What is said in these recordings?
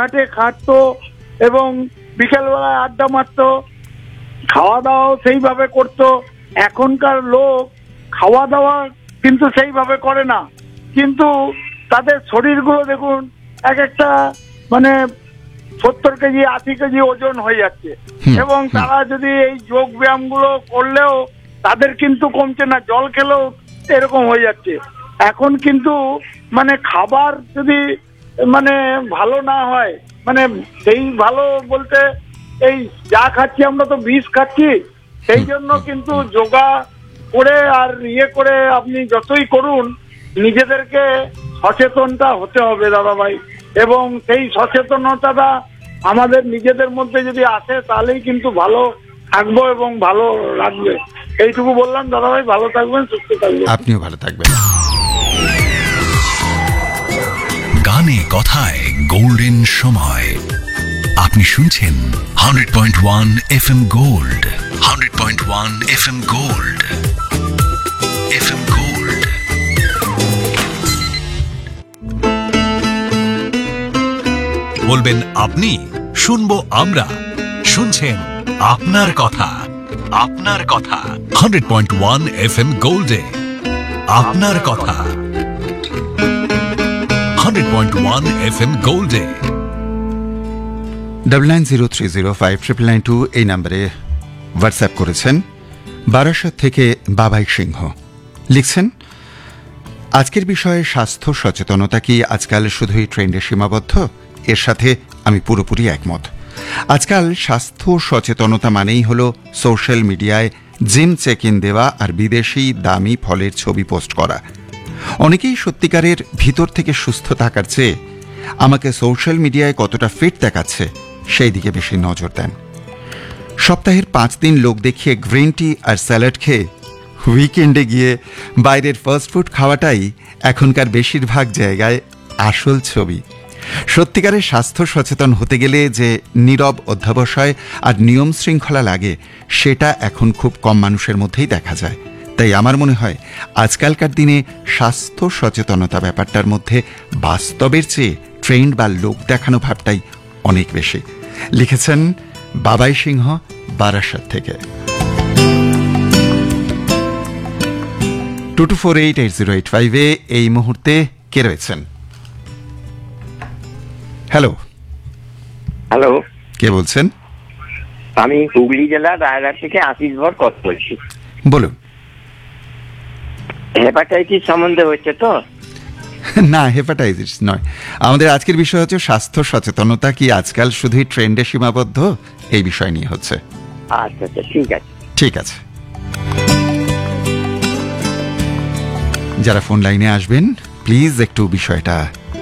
ঘাটে খাটতো এবং বিকেলবেলায় আড্ডা মারতো, খাওয়া দাওয়াও সেইভাবে করতো। এখনকার লোক খাওয়া দাওয়া কিন্তু সেইভাবে করে না, কিন্তু তাদের শরীরগুলো দেখুন এক একটা মানে 70 কেজি 80 কেজি ওজন হয়ে যাচ্ছে। এবং তারা যদি এই যোগ ব্যায়াম গুলো করলেও তাদের কিন্তু কমছে না, জল খেলেও এরকম হয়ে যাচ্ছে। এখন কিন্তু মানে খাবার যদি মানে ভালো না হয়, মানে সেই ভালো বলতে এই যা খাচ্ছি আমরা তো বিষ খাচ্ছি, সেই জন্য কিন্তু যোগা করে আর করে আপনি যতই করুন নিজেদেরকে সচেতনটা হতে হবে দাদা ভাই। এবং সেই সচেতনতাটা আমাদের নিজেদের মধ্যে যদি আসে তাহলেই কিন্তু ভালো থাকবো এবং ভালো লাগবে। এইটুকু বললাম দাদা ভাই, ভালো থাকবেন, সুস্থ থাকবেন। আপনিও ভালো থাকবেন। গানে কথায় গোল্ডেন সময়। আপনি শুনছেন 100.1 FM gold, 100.1 FM gold, FM gold. বলবেন আপনি, শুনবো আমরা। শুনছেন আপনার কথা, আপনার কথা 100.1 FM গোল্ডে। আপনার কথা 100.1 FM গোল্ডে। 9903059992 এই নম্বরে হোয়াটসঅ্যাপ করেছেন বারাসাত থেকে বাবাই সিংহ। লিখছেন, আজকের বিষয়ে স্বাস্থ্য সচেতনতা কি আজকাল শুধুই ট্রেন্ডে সীমাবদ্ধ? এর সাথে আমি পুরোপুরি একমত। আজকাল স্বাস্থ্য সচেতনতা মানেই হলো সোশ্যাল মিডিয়ায় জিম চেক ইন দেওয়া আর বিদেশি দামি ফলের ছবি পোস্ট করা। অনেকেই সত্যিকারের ভিতর থেকে সুস্থ থাকার চেয়ে আমাকে সোশ্যাল মিডিয়ায় কতটা ফিট দেখাচ্ছে সেই দিকে বেশি নজর দেন। সপ্তাহের 5 দিন লোক দেখিয়ে গ্রিন টি আর স্যালাড খেয়ে উইকেন্ডে গিয়ে বাইরের ফাস্টফুড খাওয়াটাই এখনকার বেশিরভাগ জায়গায় আসল ছবি। সত্যিকারের স্বাস্থ্য সচেতন হতে গেলে যে নীরব অধ্যবসায় আর নিয়ম শৃঙ্খলা লাগে সেটা এখন খুব কম মানুষের মধ্যেই দেখা যায়। তাই আমার মনে হয় আজকালকার দিনে স্বাস্থ্য সচেতনতা ব্যাপারটার মধ্যে বাস্তবের চেয়ে ট্রেন্ড বা লোক দেখানো ভাবটাই অনেক বেশি। লিখেছেন বাবাই সিংহ বারাসাত থেকে। 22488085 এই মুহূর্তে কে রয়েছেন? হ্যালো। হ্যালো, কে বলছেন? আমি হুগলি জেলা রায়গঞ্জ থেকে আশিস ভর কথা বলছি। বলুন। হেপাটাইটিস সম্বন্ধে হচ্ছে তো? না, হেপাটাইটিস নয়। আমাদের আজকের বিষয় হচ্ছে স্বাস্থ্য সচেতনতা কি আজকাল শুধুই ট্রেন্ডে সীমাবদ্ধ, এই বিষয় নিয়ে হচ্ছে। আচ্ছা আচ্ছা, ঠিক আছে ঠিক আছে। যারা ফোন লাইনে আসবেন প্লিজ একটু বিষয়টা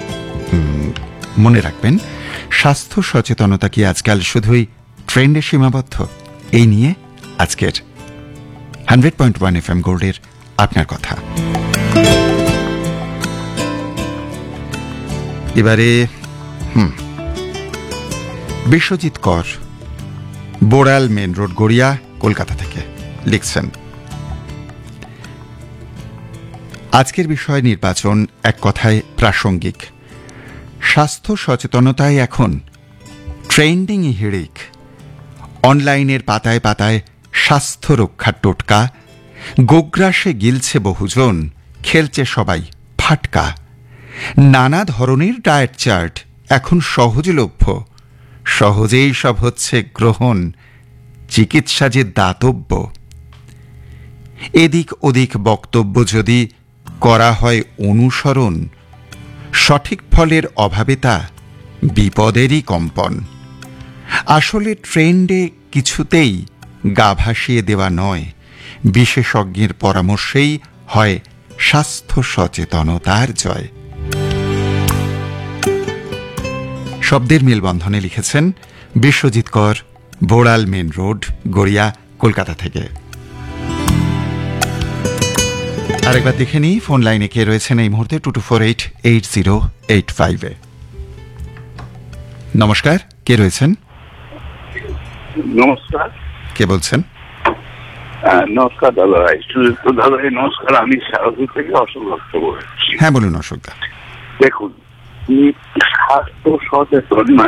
মনে রাখবেন। স্বাস্থ্য সচেতনতা কি আজকাল শুধুই ট্রেন্ডে সীমাবদ্ধ, এই নিয়ে আজকের 100.1 FM গোল্ডের আপনার কথা। এবারে বিশ্বজিৎ কর, বোড়াল মেন রোড, গড়িয়া, কলকাতা থেকে লিখছেন, আজকের বিষয় নির্বাচন এক কথায় প্রাসঙ্গিক। স্বাস্থ্য সচেতনতায় এখন ট্রেন্ডিং হিড়িক। অনলাইনের পাতায় পাতায় স্বাস্থ্য রক্ষার টোটকা, গোগ্রাসে গিলছে বহুজন, খেলছে সবাই ফাটকা। নানা ধরনের ডায়েট চার্ট এখন সহজলভ্য, সহজেই সব হচ্ছে গ্রহণ, চিকিৎসা যে দাতব্য। এদিক ওদিক বক্তব্য যদি করা হয় অনুসরণ, সঠিক ফলের অভাবে তা বিপদেরই কম্পন। আসলে ট্রেন্ডে কিছুতেই গা ভাসিয়ে দেওয়া নয়, বিশেষজ্ঞের পরামর্শেই হয় স্বাস্থ্য সচেতনতার জয়। শব্দের মেলবন্ধনে লিখেছেন বিশ্বজিৎ কর, বোড়াল মেন রোড, গড়িয়া, কলকাতা থেকে। আরেকবার দেখে নিই ফোন লাইনে কে রয়েছেন এই মুহূর্তে 22488085। নমস্কার, কে রয়েছেন? নমস্কার, কে বলছেন? নমস্কার দাদা ভাই। দাদা ভাই নমস্কার, আমি সারাপুর থেকে অশোক ভক্ত বলছি। হ্যাঁ বলুন অশোক দা। দেখুন, স্বাস্থ্য সচেতন